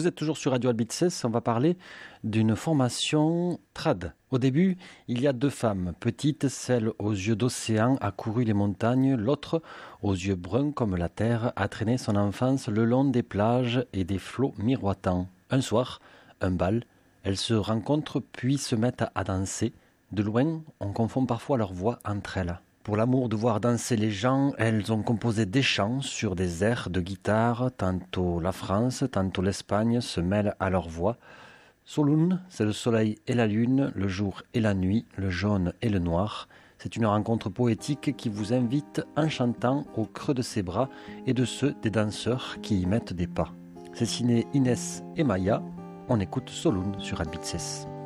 êtes toujours sur Radio Albitses, on va parler d'une formation trad. Au début, il y a deux femmes, petites, celle aux yeux d'océan a couru les montagnes, l'autre, aux yeux bruns comme la terre, a traîné son enfance le long des plages et des flots miroitants. Un soir, un bal, elles se rencontrent puis se mettent à danser. De loin, on confond parfois leurs voix entre elles. Pour l'amour de voir danser les gens, elles ont composé des chants sur des airs de guitare. Tantôt la France, tantôt l'Espagne se mêlent à leur voix. Solun, c'est le soleil et la lune, le jour et la nuit, le jaune et le noir. C'est une rencontre poétique qui vous invite en chantant au creux de ses bras et de ceux des danseurs qui y mettent des pas. C'est signé Inès et Maya. On écoute Solun sur Albitses.